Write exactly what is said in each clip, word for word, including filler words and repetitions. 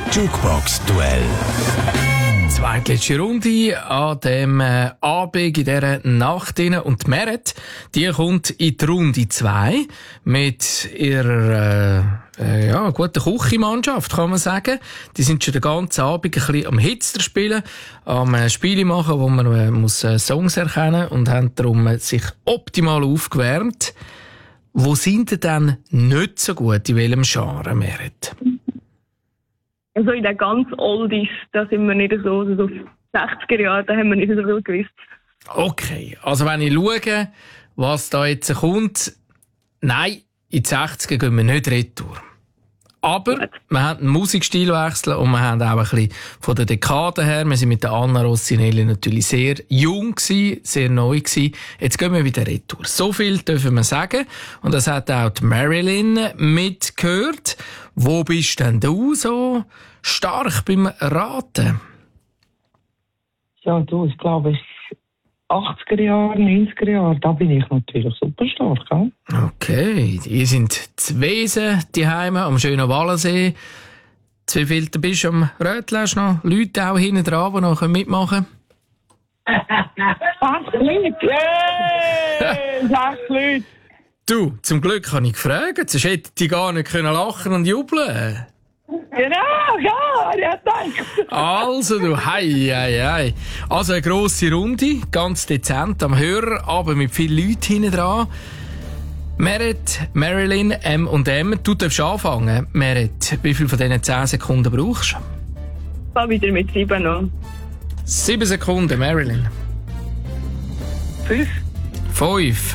Jukebox-Duell. Zweitletzte Runde an dem äh, Abend in dieser Nacht rein. Und die Meret, die kommt in die Runde zwei mit ihrer äh, äh, ja, guten Küchenmannschaft, kann man sagen. Die sind schon den ganzen Abend ein bisschen am Hitster spielen, am äh, Spiele machen, wo man äh, muss, äh, Songs erkennen und haben darum äh, sich optimal aufgewärmt. Wo sind denn dann nicht so gut, in welchem Genre, Meret? Also in den ganz Oldies, da sind wir nicht so, also so sechziger Jahre, da haben wir nicht so viel gewusst. Okay, also wenn ich schaue, was da jetzt kommt, nein, in die sechziger gehen wir nicht retour. Aber Gut. wir haben einen Musikstilwechsel und wir haben auch ein bisschen von der Dekade her, wir sind mit der Anna Rossinelli natürlich sehr jung gewesen, sehr neu gewesen. Jetzt gehen wir wieder retour. So viel dürfen wir sagen. Und das hat auch die Marilyn mitgehört. Wo bist denn du so stark beim Raten? Ja, du, ich glaube, achtziger Jahre, neunziger Jahre, da bin ich natürlich super stark. Ja? Okay, ihr sind zu Wesen, die Heime am schönen Wallensee. Zu viel bist du am Rötl? Hast du noch Leute auch hinten dran, die noch mitmachen können? Sechs Leute! Yay! Sechs Leute! Du, zum Glück habe ich gefragt, sonst hätte die gar nicht können lachen und jubeln. Genau, ja, ich hab gedacht. Also, du, hei, hei, hei. Also, eine grosse Runde, ganz dezent am Hörer, aber mit vielen Leuten hinten dran. Meret, Marilyn, M und M, du darfst anfangen. Meret, wie viel von diesen zehn Sekunden brauchst du? Ich war wieder mit sieben noch. Sieben Sekunden, Marilyn. Fünf. Fünf.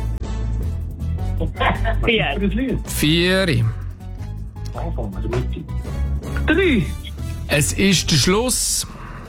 Vier. Vier. Drei. Es ist der Schluss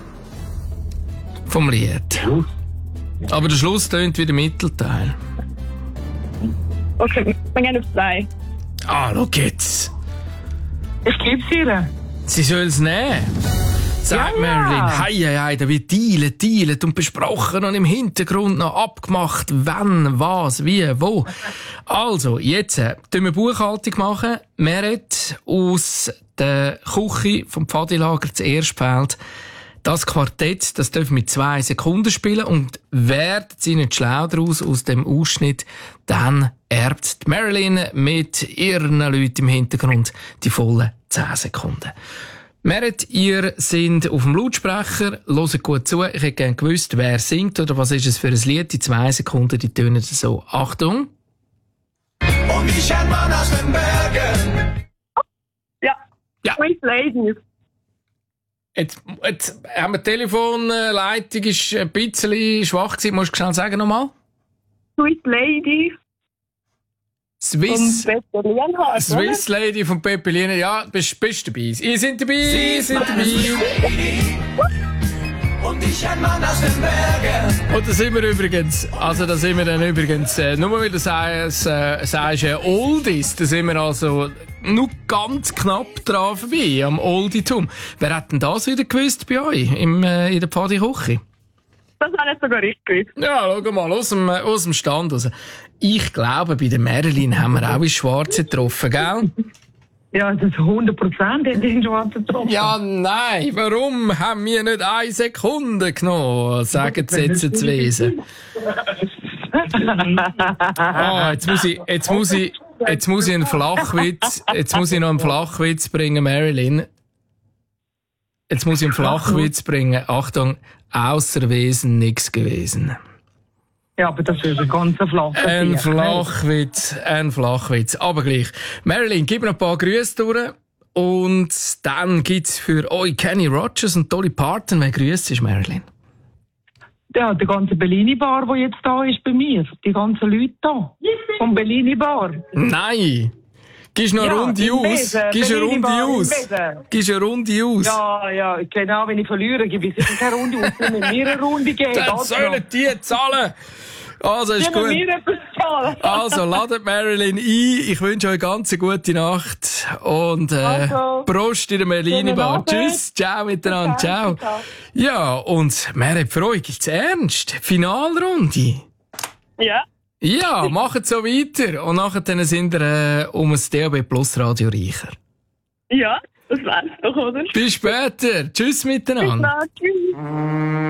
vom Lied. Aber der Schluss tönt wie der Mittelteil. Okay, wir gehen auf zwei. Ah, schau jetzt. Ich geb's ihr. Sie soll es nehmen. Sagt Ja, ja. Marilyn, hei, hei, hei, da wird dealet, dealet und besprochen und im Hintergrund noch abgemacht, wann, was, wie, wo. Also, jetzt äh, tun wir Buchhaltung machen. Meret aus der Küche vom Pfadilager zu Erstfeld. Das Quartett, das dürfen mit zwei Sekunden spielen und werden sie nicht schlau daraus aus dem Ausschnitt, dann erbt die Marilyn mit ihren Leuten im Hintergrund die vollen zehn Sekunden. Meret, ihr seid auf dem Lautsprecher, hört gut zu. Ich hätte gerne gewusst, wer singt oder was ist es für ein Lied. Die zwei Sekunden, die tönen so. Achtung. Und ich ein Mann aus den Bergen. Ja. Ja. Sweet Ladies. Jetzt, jetzt haben wir die Telefonleitung ist ein bisschen schwach gewesen. Musst du schnell sagen nochmal? Sweet Ladies. Swiss. Und Peter Lienhardt, Swiss Lady von Pepelina. Ja, bist, bist dabei. Ihr seid dabei, ihr seid dabei. Und ich ein Mann aus den Bergen. Und da sind wir übrigens, also da sind wir dann übrigens, äh, nur weil du sagst, äh, sagst äh, Oldies, da sind wir also nur ganz knapp dran vorbei, am Olditum. Wer hat denn das wieder gewusst bei euch, im, äh, in der Pfadi-Küche? Das habe ich sogar richtig gewusst. Ja, schau mal, aus dem, äh, aus dem Stand raus. Ich glaube, bei der Marilyn haben wir auch ins Schwarze getroffen, gell? Ja, das ist hundert Prozent in den Schwarzen getroffen. Ja, nein, warum haben wir nicht eine Sekunde genommen, sagen die jetzt zu Wesen. Ah, jetzt muss ich, jetzt muss ich, jetzt muss ich einen Flachwitz, jetzt muss ich noch einen Flachwitz bringen, Marilyn. Jetzt muss ich einen Flachwitz bringen. Achtung, außer Wesen nichts gewesen. Ja, aber das ist ein ganz flacher Ein Sieg, ne? Flachwitz, ein Flachwitz. Aber gleich. Marilyn, gib mir noch ein paar Grüße durch. Und dann gibt's für euch Kenny Rogers und Dolly Parton. Wer grüßt ist, Marilyn? Ja, der ganze Bellini Bar, der jetzt da ist bei mir. Die ganzen Leute da. Vom Bellini Bar. Nein! Gibst noch eine Ja, Runde im aus? Besen, Gibst eine Bellini Runde Bar im aus? Besen. Gibst eine Runde aus? Ja, ja, genau, wenn ich verliere, gebe ich sicher keine Runde aus. Wenn mir eine Runde geben, Dann geht's sollen noch. die zahlen! Also, ist Die müssen gut. mir etwas zahlen. Also, ladet Marilyn ein. Ich wünsche euch eine ganz gute Nacht. Und, äh, Also, Prost in der Merlini Bar. Abend. Tschüss, ciao miteinander, ciao. Ciao. Ja, und Meret, für euch gibt's ernst. Finalrunde. Ja. Ja, macht so weiter. Und nachher dann sind wir, äh, um das D A B Plus Radio reicher. Ja. Das wär's doch, oder? Bis später. Tschüss miteinander. Bis dann, tschüss.